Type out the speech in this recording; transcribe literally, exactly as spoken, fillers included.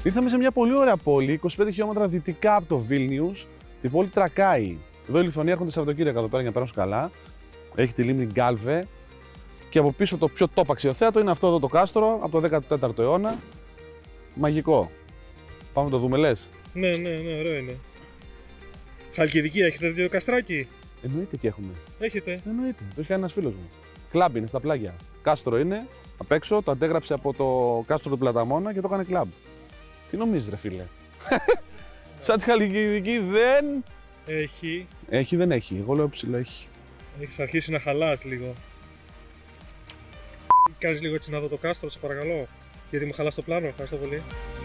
Ήρθαμε σε μια πολύ ωραία πόλη, είκοσι πέντε χιλιόμετρα δυτικά από το Βίλνιους, την πόλη Τρακάι. Εδώ οι Λιθουανοί έρχονται Σαββατοκύριακα εδώ πέρα για να περάσουν καλά. Έχει τη λίμνη Γκάλβε. Και από πίσω το πιο top αξιοθέατο είναι αυτό εδώ το κάστρο από το δέκατο τέταρτο αιώνα. Μαγικό. Πάμε να το δούμε, λες? Ναι, ναι, ναι, ωραίο είναι. Χαλκιδική, έχετε δει το καστράκι? Εννοείται και έχουμε. Έχετε. Εννοείται. Το είχε κάνει ένας φίλος μου. Κλαμπ είναι στα πλάγια. Κάστρο είναι απ' έξω, το αντέγραψε από το κάστρο του Πλαταμόνα και το έκανε κλαμπ. Τι νομίζεις, ρε φίλε? Σαν τη Χαλκιδική δεν. Έχει. Έχει, δεν έχει. Εγώ λέω ψηλό έχει. Έχεις αρχίσει να χαλάς λίγο. Κάνεις λίγο έτσι να δω το κάστρο, σε παρακαλώ. Γιατί μου χαλάς το πλάνο, ευχαριστώ πολύ.